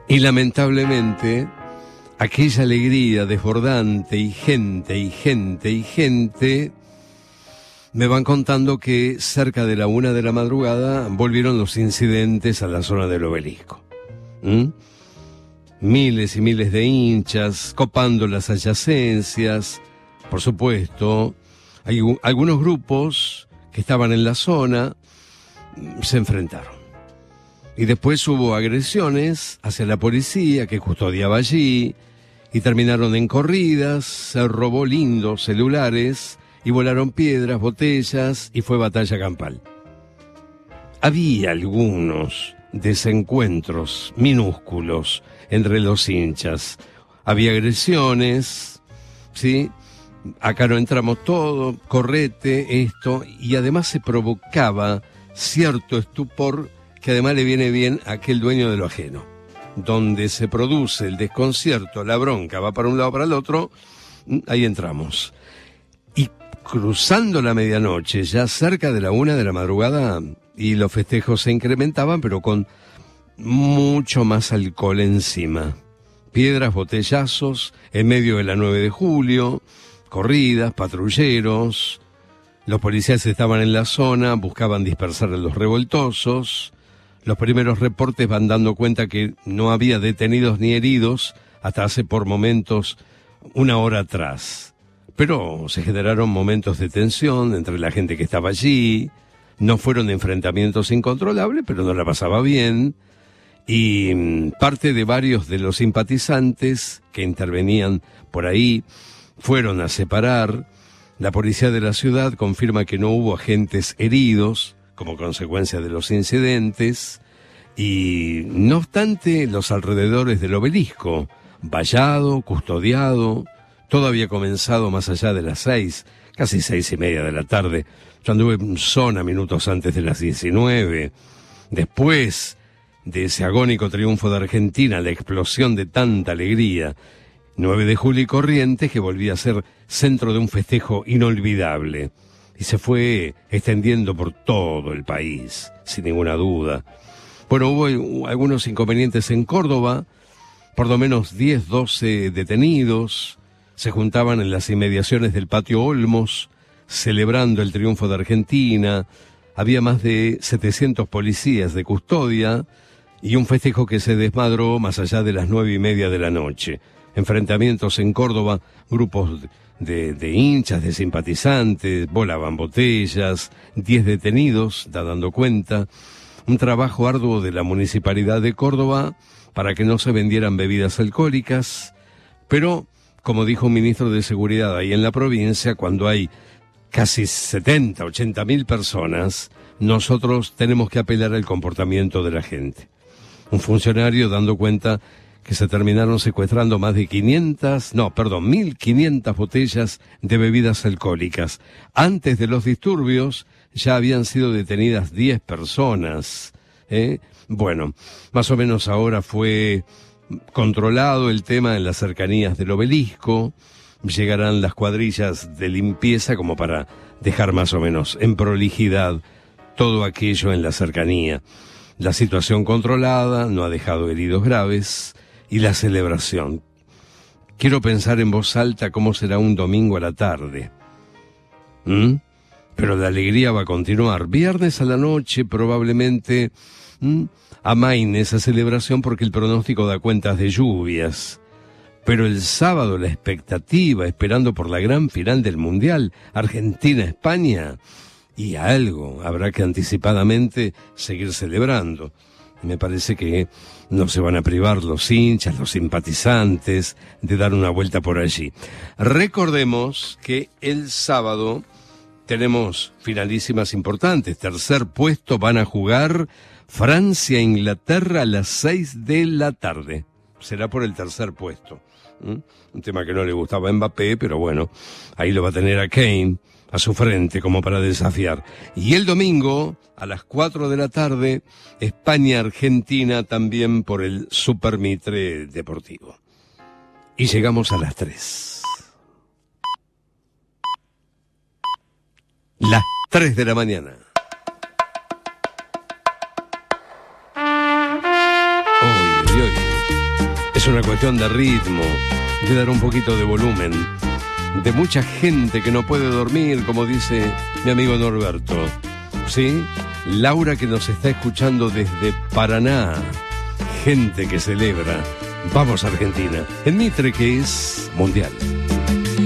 Y lamentablemente, aquella alegría desbordante y gente, me van contando que cerca de la 1 de la madrugada volvieron los incidentes a la zona del Obelisco. Miles y miles de hinchas copando las adyacencias. Por supuesto, hay algunos grupos que estaban en la zona, se enfrentaron. Y después hubo agresiones hacia la policía que custodiaba allí y terminaron en corridas, se robó lindos celulares y volaron piedras, botellas y fue batalla campal. Había algunos desencuentros minúsculos entre los hinchas. Había agresiones, ¿sí? Acá no entramos todo, correte, esto, y además se provocaba cierto estupor que además le viene bien a aquel dueño de lo ajeno. Donde se produce el desconcierto, la bronca, va para un lado para el otro, ahí entramos. Y cruzando la medianoche, ya cerca de la 1 de la madrugada, y los festejos se incrementaban, pero con mucho más alcohol encima. Piedras, botellazos, en medio de la 9 de julio, corridas, patrulleros. Los policías estaban en la zona, buscaban dispersar a los revoltosos. Los primeros reportes van dando cuenta que no había detenidos ni heridos hasta hace por momentos 1 hora atrás. Pero se generaron momentos de tensión entre la gente que estaba allí. No fueron enfrentamientos incontrolables, pero no la pasaba bien. Y parte de varios de los simpatizantes que intervenían por ahí fueron a separar. La policía de la ciudad confirma que no hubo agentes heridos como consecuencia de los incidentes, y no obstante los alrededores del Obelisco, vallado, custodiado, todo había comenzado más allá de las 6, casi 6:30 de la tarde. Yo anduve en zona minutos antes de las 19. Después de ese agónico triunfo de Argentina, la explosión de tanta alegría, 9 de julio y Corrientes, que volvía a ser centro de un festejo inolvidable. Y se fue extendiendo por todo el país, sin ninguna duda. Bueno, hubo algunos inconvenientes en Córdoba, por lo menos 10, 12 detenidos, se juntaban en las inmediaciones del Patio Olmos, celebrando el triunfo de Argentina. Había más de 700 policías de custodia y un festejo que se desmadró más allá de las 9:30 de la noche. Enfrentamientos en Córdoba, grupos de hinchas, de simpatizantes, volaban botellas, 10 detenidos, da dando cuenta. Un trabajo arduo de la Municipalidad de Córdoba para que no se vendieran bebidas alcohólicas, pero, como dijo un ministro de Seguridad ahí en la provincia, cuando hay casi 70, 80 mil personas, nosotros tenemos que apelar al comportamiento de la gente. Un funcionario dando cuenta que se terminaron secuestrando más de 1.500 botellas de bebidas alcohólicas. Antes de los disturbios ya habían sido detenidas 10 personas. Bueno, más o menos ahora fue controlado el tema en las cercanías del Obelisco. Llegarán las cuadrillas de limpieza como para dejar más o menos en prolijidad todo aquello en la cercanía. La situación controlada, no ha dejado heridos graves. Y la celebración. Quiero pensar en voz alta cómo será un domingo a la tarde. Pero la alegría va a continuar. Viernes a la noche probablemente amaine esa celebración porque el pronóstico da cuentas de lluvias. Pero el sábado la expectativa, esperando por la gran final del Mundial, Argentina-España, y algo habrá que anticipadamente seguir celebrando. Me parece que no se van a privar los hinchas, los simpatizantes, de dar una vuelta por allí. Recordemos que el sábado tenemos finalísimas importantes. Tercer puesto, van a jugar Francia e Inglaterra a las 6 de la tarde. Será por el tercer puesto. Un tema que no le gustaba a Mbappé, pero bueno, ahí lo va a tener a Kane a su frente como para desafiar. Y el domingo, a las 4 de la tarde, España-Argentina también por el Super Mitre Deportivo. Y llegamos a las 3. Las 3 de la mañana. Uy, uy, uy. Es una cuestión de ritmo, de dar un poquito de volumen, de mucha gente que no puede dormir, como dice mi amigo Norberto. ¿Sí? Laura, que nos está escuchando desde Paraná. Gente que celebra. Vamos a Argentina. En Mitre, que es mundial.